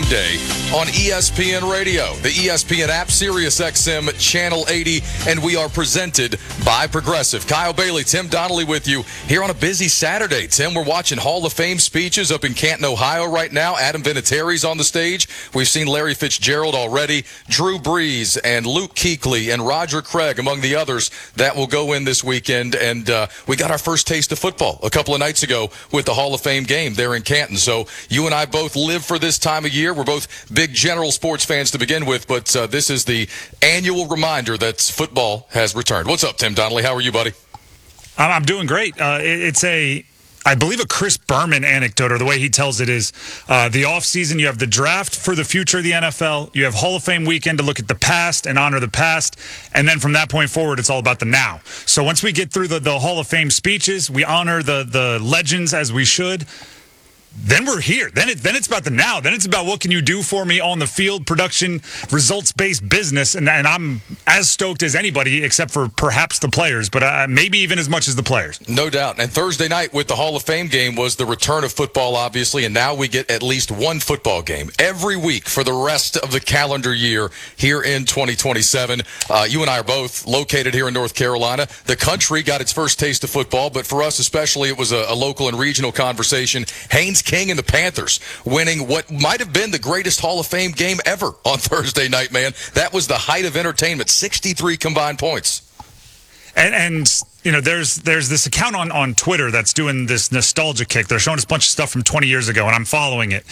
Day on ESPN Radio, the ESPN app, Sirius XM Channel 80, and we are presented by Progressive. Kyle Bailey, Tim Donnelly with you here on a busy Saturday. Tim, we're watching Hall of Fame speeches up in Canton, Ohio right now. Adam Vinatieri's on the stage. We've seen Larry Fitzgerald already, Drew Brees and Luke Kuechly and Roger Craig, among the others that will go in this weekend. And we got our first taste of football a couple of nights ago with the Hall of Fame game there in Canton. So you and I both live for this time of year. We're both big general sports fans to begin with, but this is the annual reminder that football has returned. What's up, Tim Donnelly? How are you, buddy? I'm doing great. It's I believe a Chris Berman anecdote, or the way he tells it is, the offseason, you have the draft for the future of the NFL, you have Hall of Fame weekend to look at the past and honor the past, and then from that point forward, it's all about the now. So once we get through the Hall of Fame speeches, we honor the legends as we should. Then we're here. Then it's about the now. Then it's about what can you do for me on the field, production, results-based business. And I'm as stoked as anybody except for perhaps the players, but maybe even as much as the players. No doubt. And Thursday night with the Hall of Fame game was the return of football, obviously, and now we get at least one football game every week for the rest of the calendar year here in 2027. You and I are both located here in North Carolina. The country got its first taste of football, but for us especially, it was a local and regional conversation. Haynes King and the Panthers winning what might have been the greatest Hall of Fame game ever on Thursday night, man. That was the height of entertainment, 63 combined points. And you know, there's this account on Twitter that's doing this nostalgia kick. They're showing us a bunch of stuff from 20 years ago, and I'm following it.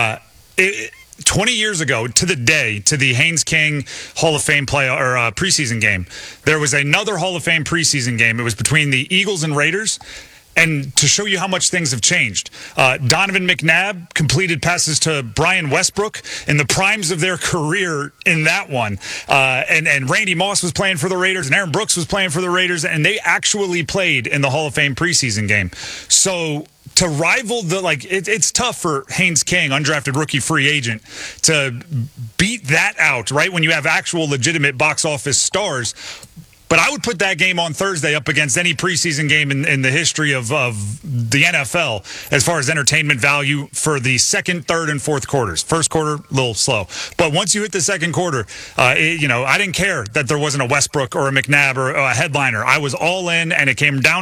20 years ago to the day, to the Haynes King Hall of Fame preseason game, there was another Hall of Fame preseason game. It was between the Eagles and Raiders. And to show you how much things have changed, Donovan McNabb completed passes to Brian Westbrook in the primes of their career in that one. And Randy Moss was playing for the Raiders, and Aaron Brooks was playing for the Raiders, and they actually played in the Hall of Fame preseason game. So to rival it's tough for Haynes King, undrafted rookie free agent, to beat that out, right, when you have actual legitimate box office stars. But I would put that game on Thursday up against any preseason game in the history of the NFL as far as entertainment value for the second, third, and fourth quarters. First quarter, a little slow. But once you hit the second quarter, I didn't care that there wasn't a Westbrook or a McNabb or a headliner. I was all in, and it came down